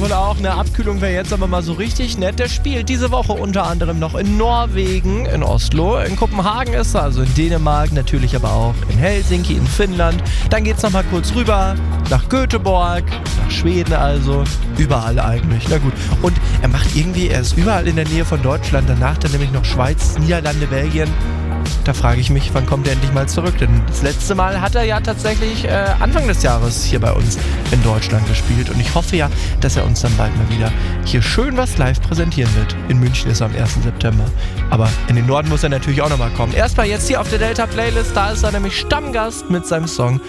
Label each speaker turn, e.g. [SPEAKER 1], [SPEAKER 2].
[SPEAKER 1] wohl auch. Eine Abkühlung wäre jetzt aber mal so richtig nett. Der spielt diese Woche unter anderem noch in Norwegen, in Oslo, in Kopenhagen ist er, also in Dänemark, natürlich aber auch in Helsinki, in Finnland. Dann geht's nochmal kurz rüber nach Göteborg, nach Schweden also, überall eigentlich. Na gut. Und er ist überall in der Nähe von Deutschland, danach dann nämlich noch Schweiz, Niederlande, Belgien. Da frage ich mich, wann kommt er endlich mal zurück? Denn das letzte Mal hat er ja tatsächlich Anfang des Jahres hier bei uns in Deutschland gespielt. Und ich hoffe ja, dass er uns dann bald mal wieder hier schön was live präsentieren wird. In München ist er am 1. September. Aber in den Norden muss er natürlich auch nochmal kommen. Erstmal jetzt hier auf der Delta Playlist, da ist er nämlich Stammgast mit seinem Song